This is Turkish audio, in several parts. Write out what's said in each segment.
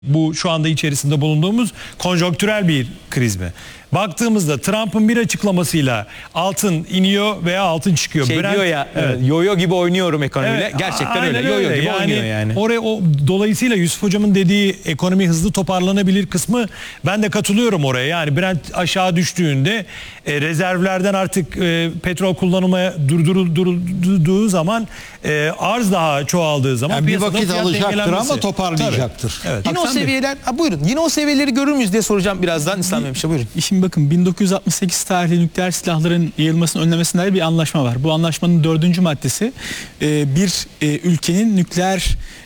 Bu şu anda içerisinde bulunduğumuz konjonktürel bir kriz mi? Baktığımızda Trump'ın bir açıklamasıyla altın iniyor veya altın çıkıyor. Diyor ya, evet, yo-yo gibi oynuyorum ekonomiyle. Evet, gerçekten öyle. Yo-yo gibi oynuyor yani. Dolayısıyla Yusuf Hocam'ın dediği ekonomi hızlı toparlanabilir kısmı, ben de katılıyorum oraya. Yani Brent aşağı düştüğünde rezervlerden artık petrol kullanılmaya durdurulduğu zaman, arz daha çoğaldığı zaman yani bir vakit alacaktır ama Tabii. toparlayacaktır. Evet. Yine o seviyeler, buyurun. Yine o seviyeleri görür müyüz diye soracağım birazdan. İslam Memiş'e buyurun. Şimdi bakın, 1968 tarihli nükleer silahların yayılmasının önlemesine dair bir anlaşma var. Bu anlaşmanın 4. maddesi bir ülkenin nükleer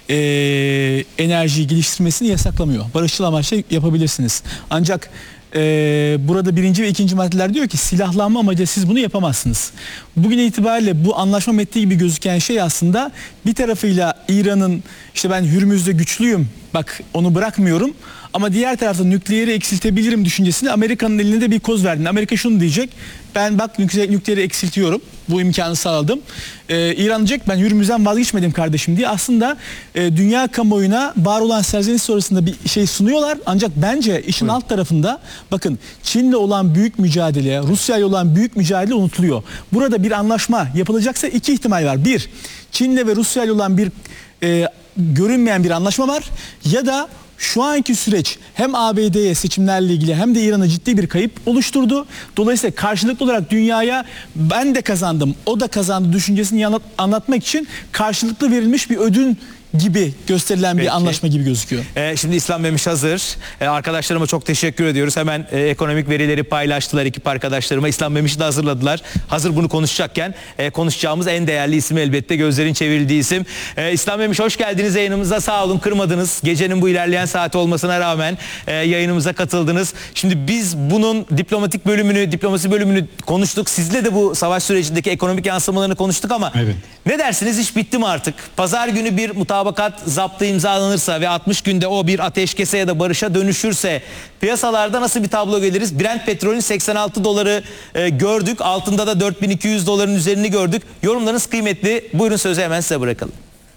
enerjiyi geliştirmesini yasaklamıyor. Barışçıl amaçla yapabilirsiniz. Ancak burada 1. ve 2. maddeler diyor ki silahlanma amacıyla siz bunu yapamazsınız. Bugün itibariyle bu anlaşma metni gibi gözüken şey aslında bir tarafıyla İran'ın işte ben Hürmüz'de güçlüyüm, bak onu bırakmıyorum, ama diğer tarafta nükleeri eksiltebilirim düşüncesini Amerika'nın elinde bir koz verdiğinde Amerika şunu diyecek: ben bak nükleeri eksiltiyorum, bu imkanı sağladım. İran diyecek ben Hürmüz'den vazgeçmedim kardeşim diye aslında dünya kamuoyuna var olan serzeniş sonrasında bir şey sunuyorlar. Ancak bence işin alt tarafında bakın, Çin'le olan büyük mücadele, Rusya'yla olan büyük mücadele unutuluyor. Burada bir anlaşma yapılacaksa iki ihtimal var. Bir, Çin'le ve Rusya'yla olan bir görünmeyen bir anlaşma var, ya da şu anki süreç hem ABD'ye seçimlerle ilgili hem de İran'a ciddi bir kayıp oluşturdu. Dolayısıyla karşılıklı olarak dünyaya ben de kazandım, o da kazandı düşüncesini anlatmak için karşılıklı verilmiş bir ödün gibi gösterilen bir anlaşma gibi gözüküyor. Şimdi İslam Memiş hazır. Arkadaşlarıma çok teşekkür ediyoruz. Hemen ekonomik verileri paylaştılar ekip arkadaşlarıma. İslam Memiş'i de hazırladılar. Hazır bunu konuşacakken konuşacağımız en değerli isim elbette gözlerin çevrildiği isim. İslam Memiş, hoş geldiniz yayınımıza, sağ olun, kırmadınız. Gecenin bu ilerleyen saati olmasına rağmen yayınımıza katıldınız. Şimdi biz bunun diplomasi bölümünü konuştuk. Sizle de bu savaş sürecindeki ekonomik yansımalarını konuştuk ama evet, ne dersiniz, iş bitti mi artık? Pazar günü bir mutabakat zaptı imzalanırsa ve 60 günde o bir ateşkese ya da barışa dönüşürse piyasalarda nasıl bir tablo geliriz? Brent petrolün 86 doları gördük. Altında da 4200 doların üzerini gördük. Yorumlarınız kıymetli. Buyurun, sözü hemen size bırakalım.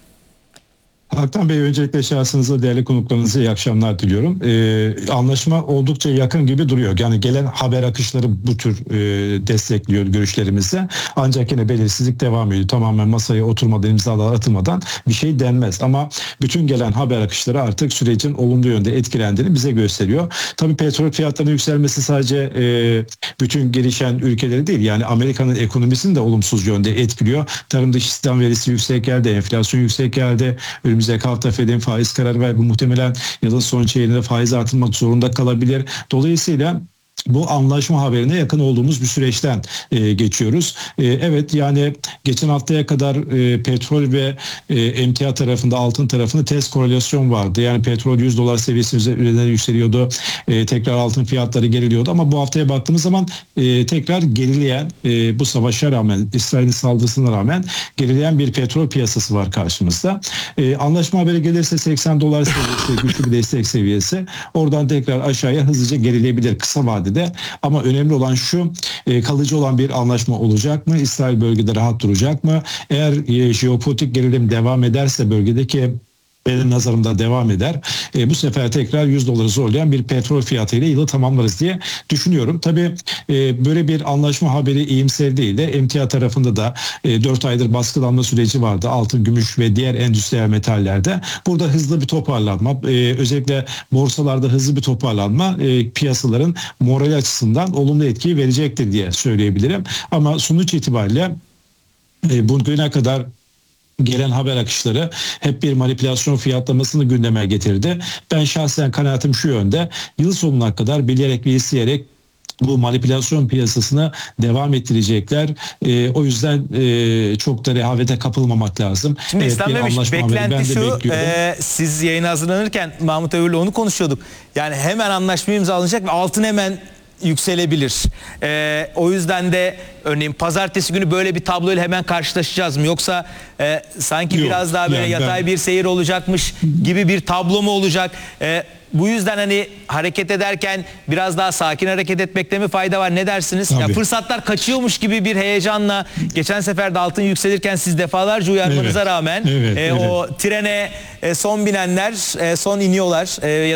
Hakan Bey, öncelikle şahsınıza, değerli konuklarınıza iyi akşamlar diliyorum. Anlaşma oldukça yakın gibi duruyor. Yani gelen haber akışları bu tür destekliyor görüşlerimizi. Ancak yine belirsizlik devam ediyor. Tamamen masaya oturmadan, imzalar atılmadan bir şey denmez. Ama bütün gelen haber akışları artık sürecin olumlu yönde etkilendiğini bize gösteriyor. Tabii petrol fiyatlarının yükselmesi sadece bütün gelişen ülkeleri değil, yani Amerika'nın ekonomisini de olumsuz yönde etkiliyor. Tarım dışı istihdam verisi yüksek geldi, enflasyon yüksek geldi. Önümüzdeki hafta Fed'in faiz kararı var. Bu muhtemelen yılın son çeyreğinde faiz artırmak zorunda kalabilir. Dolayısıyla bu anlaşma haberine yakın olduğumuz bir süreçten geçiyoruz. Evet, yani geçen haftaya kadar petrol ve emtia tarafında, altın tarafında ters korelasyon vardı. Yani petrol 100 dolar seviyesi üzerine yükseliyordu. Tekrar altın fiyatları geriliyordu. Ama bu haftaya baktığımız zaman tekrar gerileyen, bu savaşa rağmen, İsrail'in saldırısına rağmen gerileyen bir petrol piyasası var karşımızda. Anlaşma haberi gelirse 80 dolar seviyesi güçlü bir destek seviyesi. Oradan tekrar aşağıya hızlıca gerileyebilir kısa vadede. Ama önemli olan şu, kalıcı olan bir anlaşma olacak mı? İsrail bölgede rahat duracak mı? Eğer jeopolitik gerilim devam ederse, bölgedeki benim nazarımda devam eder, bu sefer tekrar 100 doları zorlayan bir petrol fiyatıyla yılı tamamlarız diye düşünüyorum. Tabii böyle bir anlaşma haberi iyimser değil de emtia tarafında da 4 aydır baskılanma süreci vardı. Altın, gümüş ve diğer endüstriyel metallerde. Burada hızlı bir toparlanma, özellikle borsalarda hızlı bir toparlanma piyasaların morali açısından olumlu etkiyi verecektir diye söyleyebilirim. Ama sonuç itibariyle bugüne kadar gelen haber akışları hep bir manipülasyon fiyatlamasını gündeme getirdi. Ben şahsen kanaatim şu yönde: yıl sonuna kadar bilerek ve isteyerek bu manipülasyon piyasasına devam ettirecekler. O yüzden çok da rehavete kapılmamak lazım. Şimdi evet, İslam Memiş, beklenti şu, siz yayına hazırlanırken Mahmut Övür'le onu konuşuyorduk. Yani hemen anlaşma imzalanacak ve altın hemen yükselebilir. O yüzden de örneğin pazartesi günü böyle bir tabloyla hemen karşılaşacağız mı? Yoksa sanki Yok, biraz daha böyle yani yatay ben- bir seyir olacakmış gibi bir tablo mu olacak? Bu yüzden hani hareket ederken biraz daha sakin hareket etmekte mi fayda var? Ne dersiniz? Ya Tabii. fırsatlar kaçıyormuş gibi bir heyecanla geçen sefer de altın yükselirken siz defalarca uyarmanıza Evet. rağmen Evet, o trene son binenler son iniyorlar.